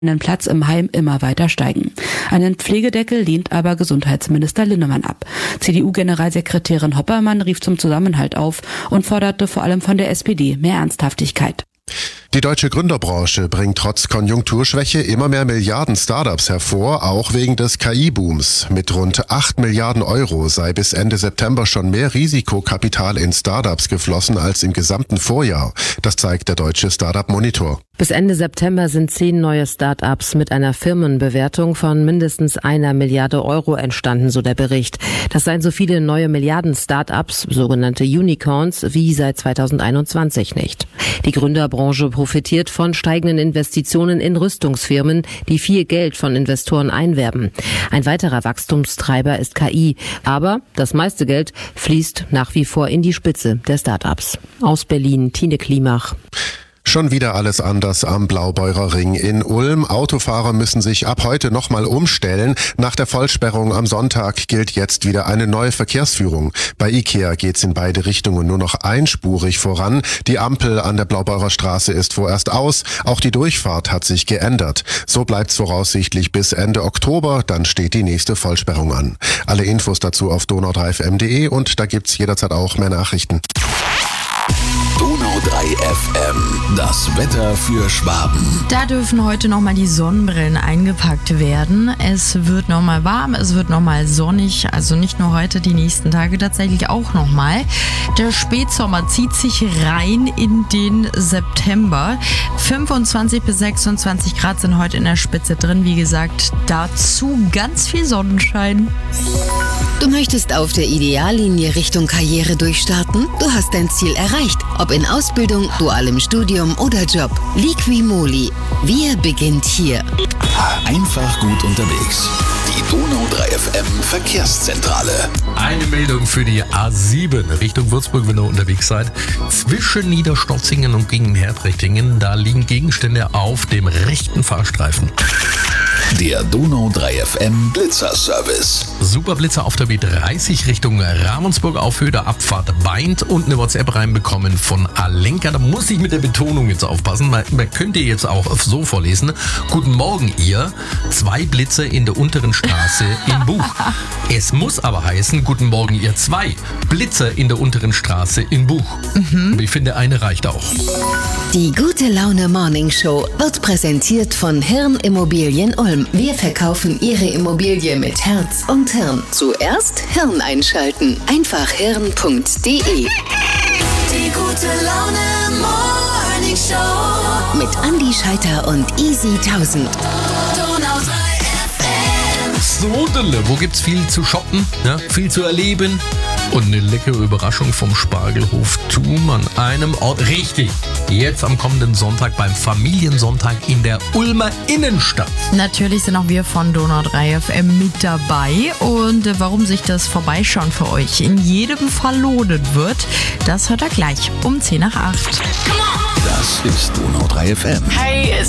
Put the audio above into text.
Platz im Heim immer weiter steigen. Einen Pflegedeckel lehnt aber Gesundheitsminister Linnemann ab. CDU-Generalsekretärin Hoppermann rief zum Zusammenhalt auf und forderte vor allem von der SPD mehr Ernsthaftigkeit. Die deutsche Gründerbranche bringt trotz Konjunkturschwäche immer mehr Milliarden Startups hervor, auch wegen des KI-Booms. Mit rund 8 Milliarden Euro sei bis Ende September schon mehr Risikokapital in Startups geflossen als im gesamten Vorjahr. Das zeigt der deutsche Startup-Monitor. Bis Ende September sind 10 neue Start-ups mit einer Firmenbewertung von mindestens 1 Milliarde Euro entstanden, so der Bericht. Das seien so viele neue Milliarden-Start-ups, sogenannte Unicorns, wie seit 2021 nicht. Die Gründerbranche profitiert von steigenden Investitionen in Rüstungsfirmen, die viel Geld von Investoren einwerben. Ein weiterer Wachstumstreiber ist KI, aber das meiste Geld fließt nach wie vor in die Spitze der Start-ups. Aus Berlin, Tine Klimach. Schon wieder alles anders am Blaubeurer Ring in Ulm. Autofahrer müssen sich ab heute nochmal umstellen. Nach der Vollsperrung am Sonntag gilt jetzt wieder eine neue Verkehrsführung. Bei Ikea geht's in beide Richtungen nur noch einspurig voran. Die Ampel an der Blaubeurer Straße ist vorerst aus. Auch die Durchfahrt hat sich geändert. So bleibt's voraussichtlich bis Ende Oktober. Dann steht die nächste Vollsperrung an. Alle Infos dazu auf donau3fm.de und da gibt's jederzeit auch mehr Nachrichten. Donau 3 FM, das Wetter für Schwaben. Da dürfen heute nochmal die Sonnenbrillen eingepackt werden. Es wird nochmal warm, es wird nochmal sonnig, also nicht nur heute, die nächsten Tage tatsächlich auch nochmal. Der Spätsommer zieht sich rein in den September. 25 bis 26 Grad sind heute in der Spitze drin. Wie gesagt, dazu ganz viel Sonnenschein. Du möchtest auf der Ideallinie Richtung Karriere durchstarten? Du hast dein Ziel erreicht. Ob in Ausbildung, dualem Studium oder Job. Liqui-Moly. Wir beginnt hier. Einfach gut unterwegs. Die Donau 3 FM Verkehrszentrale. Eine Meldung für die A7 Richtung Würzburg, wenn ihr unterwegs seid. Zwischen Niederstotzingen und Gingen-Hertrechtingen, da liegen Gegenstände auf dem rechten Fahrstreifen. Der Donau 3 FM Blitzer-Service. Super Blitzer auf der B30 Richtung Ravensburg auf Höhe der Abfahrt Weint und eine WhatsApp reinbekommen von Alenka. Da muss ich mit der Betonung jetzt aufpassen. Man könnte jetzt auch so vorlesen. Guten Morgen, ihr. 2 Blitze in der unteren Straße im Buch. Es muss aber heißen, guten Morgen, ihr 2 Blitzer in der unteren Straße im Buch. Aber ich finde, eine reicht auch. Die Gute Laune Morning Show wird präsentiert von Hirn Immobilien Ulm. Wir verkaufen Ihre Immobilie mit Herz und Hirn. Zuerst Hirn einschalten. Einfach hirn.de. Die Gute Laune Morning Show mit Andi Scheiter und Easy 1000. Donau 3 FM. Sodele, wo gibt's viel zu shoppen, ja, viel zu erleben und eine leckere Überraschung vom Spargelhof Thum an einem Ort. Richtig, jetzt am kommenden Sonntag beim Familiensonntag in der Ulmer Innenstadt. Natürlich sind auch wir von Donau 3 FM mit dabei und warum sich das Vorbeischauen für euch in jedem Fall lohnen wird, das hört ihr gleich um 7:50. Das ist Donau 3 FM. Hey, es